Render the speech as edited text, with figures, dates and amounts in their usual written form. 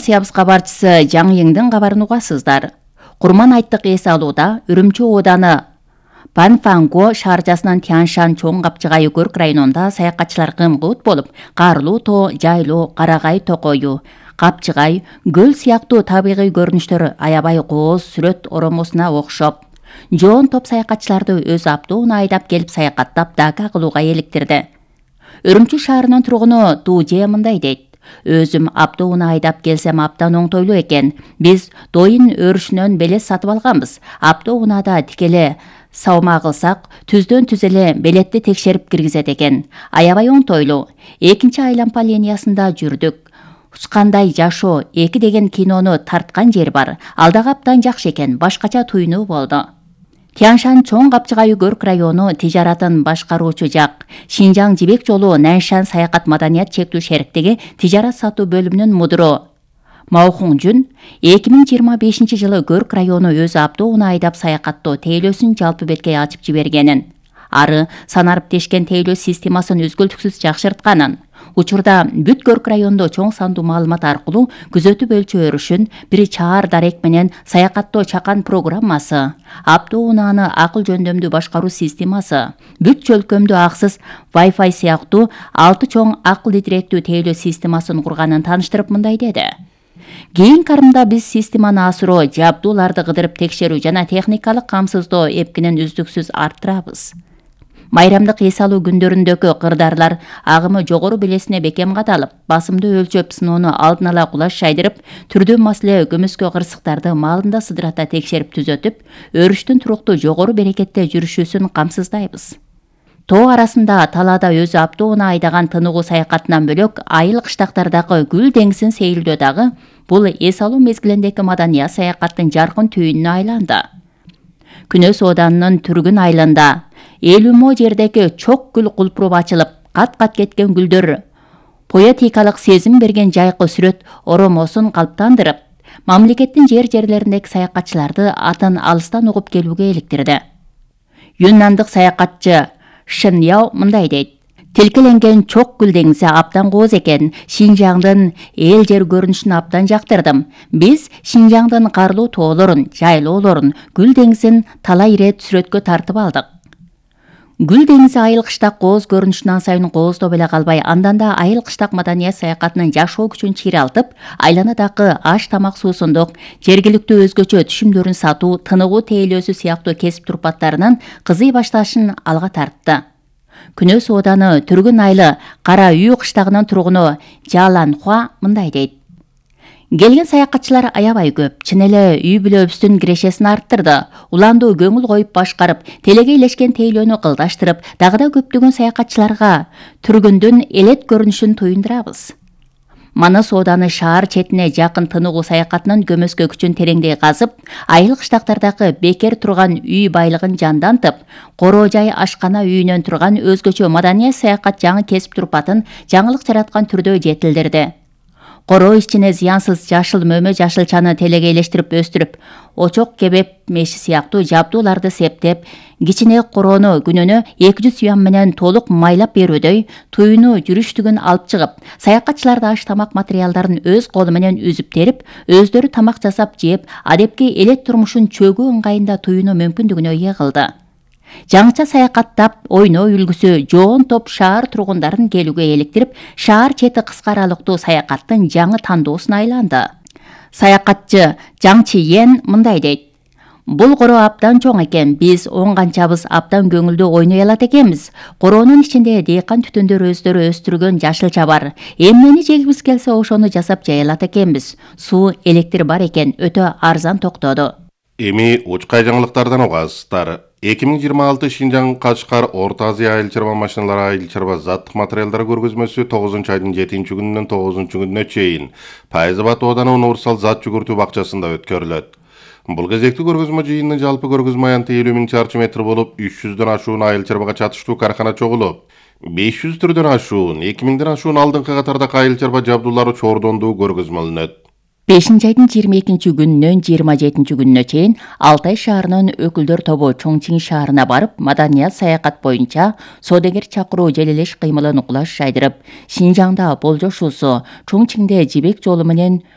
станциябыз кабарчысы Жаң Еңдин кабарын угасыздар. Курман айттык эс алууда Үрүмчү ооданы Панфанго шаарчасынан Тяншан чоң капчыгай көрк районунда саякатчылар кым-кут болуп, Карлуу тоо, Жайлуу, Карагай токою, Капчыгай, көл сыяктуу табигый көрүнүштөр аябай кооз сүрөт оромосуна окшоп, жоон топ саякатчыларды өз автоуна айдап келип саякаттап дака кылууга эликтирди. Үрүмчү шаарынын тургуну Дuje мындай дейт. Өзүм автоуна айдап келсем аптан оңтойлуу экен. Биз дойын өрүшүнөн белес сатып алганбыз. Автоунада тикеле саума кылсак, түздөн түз эле белетти текшерип киргизет экен. Аябай оңтойлуу. Экинчи айлампа линиясында жүрдүк. Учкандай жашоо 2 деген кинону тарткан жер бар. Алдагы аптан жакшы экен, башкача туйнуу болду. Тяншан чоң капчыгай көрк району тижаратын башкаруучу жак. Шинжаң жибек жолу Наншан саякат маданият чектүү шериктиги тижарат сатуу бөлүмүнүн мудуру Маухуңжун 2025 жылы көрк району өз автоуна айдап саякаттоо тейлөөсүн жалпы бетке ачып жибергенин, ары санарып тешкен тейлөө системасын үзгүлтүксүз жакшыртканын, учурда бүт көрк райондо чоң сандуу маалымат аркылуу күзөтүп өлчөөрүшүн, бир чаар дарек менен саякаттоо чакан программасы, автоунааны акыл жөндөмдүү башкаруу системасы, бүт чөлкөмдүү аксыз Wi-Fi сыяктуу 6 чоң акыл идиректүү тейлөө системасын курганын тааныштырып мындай деди. Кийин карымда биз системаны асыроо, жабдууларды кыдырып текшерүү жана техникалык камсыздоо эпкинин үздүксүз арттырабыз. Майрамдык эс алуу күндөрүндөгү кырдаарлар агымы жогору белесине бекем кадалып, басымды өлчөп сыноону алдын ала кулаш шайдырып, түрдүү маселе көмүскө кырсыктарды маалында сыдырата текшерип түзөтүп, өрүштүн туруктуу жогору берекетте жүрүшүүсүн камсыздайбыз. Тоо арасында талаада өзү автоуна айдаган тыныгуу саякатынан бөлөк, айыл кыштактардагы гүл деңизин сейилдөө дагы бул эс алуу мезгилиндеги маданият саякаттын жаркын түйүнүнө айланды. Күнөс Оданынын Түргүн айылында 50 мо жердеги чок гүл кулпуруп ачылып, кат-кат кеткен гүлдөр поэтикалык сезим берген жайкы сүрөт оромосун калыптандырып, мамлекеттин жерлериндеги саякатчыларды атын алыстан угуп келүүгө эликтирди. Юннандык саякатчы Шын Яо мындай дейт. Тилкеленген чок гүл деңизи абдан кооз экен. Шинжаңдын эл жер көрүнүшүн абдан жактырдым. Биз Шинжаңдын карлуу тоолорун, жайлоолорун, гүл деңизин талай ирет сүрөткө тартып алдык. Гүл деңизи айыл кыштак кооз көрүнүшүнөн сайын кооздоп эле калбай, анданда айыл кыштак маданият саякатынын жашоо күчүн чыйралтып, айланадагы аш тамак суусундук, жергиликтүү өзгөчө түшүмдөрүн сатуу, тыныгуу тейлөөсү сыяктуу кесип турпаттарынын кызый башташын алга тартты. Күнөс Ооданы Түргүн айылы Кара үй кыштагынын тургуну Жаланхуа мындай дейт. Келген саякатчылар аябай көп. Чын эле үй бүлөбүздүн кирешесин арттырды. Уланду көңүл коюп башкарып, телеге илешкен тейлөөнү кылдаштырып, дагы да көптөгөн саякатчыларга Түргүндүн элет көрүнүшүн туюндурабыз. Манас Ооданы шаар четине жакын тыныгуу саякатынын көмөскө күчүн тереңдей казып, айыл кыштактардагы бекер турган үй байлыгын жандантып, короо жай ашкана үйүнөн турган өзгөчө маданият саякат жаңы кесип турпатын жаңылык жараткан түрдө жетилдирди. Короо ичине зыянсыз жашыл мөмө жашылчаны телеге илештирип өстүрүп, очок кебеп меши сыяктуу жабдууларды септеп, кичине короону күнүнө 200 юан менен толук майлап берүүдөй туюну жүрүштүгүн алып чыгып, саякатчыларды аш тамак материалдарын өз колу менен үзүп терип, өздөрү тамак жасап жеп, адепки элет турмушун чөгүү ыңгайында туюну мүмкүндүгүнө ээ кылды. Жаңыча саякаттап, ойноо үлгүсү жоон топ шаар тургундарын келүүгө эликтирип, шаар чети кыска аралыктуу саякаттын жаңы тандоосуна айланды. Саякатчы Жаң Чиен мындай дейт. Бул короо абдан чоң экен. Биз оңганчабыз абдан көңүлдүү ойной алат экенбиз. Короонун ичинде дыйкан түтүндөр өздөрү өстүргөн жашылча бар. Эмнени жегибиз келсе ошону жасап жай алат экенбиз. Суу, электр бар экен, өтө арзан токтоду. Эми учкай жаңылыктардан угасыздар. 2026 Шинжаң Кашкар Орто Азия айыл чарба машиналары айыл чарба заттык материалдар көргөзмөсү 9 айдын 7-күнүнөн 9-күнүнө чейин Пайзабад Ооданы универсал зат жүгүртүү бакчасында өткөрүлөт. Бул кезекти көргөзмө жыйынынын жалпы көргөзмө аянты 50.000 чарчы метр болуп, 300дөн ашуун айыл чарбага чатыштуу каркана чогулуп, 500 түрдөн ашуун, 2000ден ашуун алдыңкы катардагы айыл чарба жабдуулары чордондуу көргөзмөлөнөт. 5-айдын 22-күнүнөн 27-күнүнө чейин Алтай шаарынын өкүлдөр тобу Чоңчиң шаарына барып, маданият саякат боюнча соодагер чакыруу желелеш кыймылын кулаш жайдырып, Шинжаңда болжошуусу, Чоңчиңде жибек жолу менен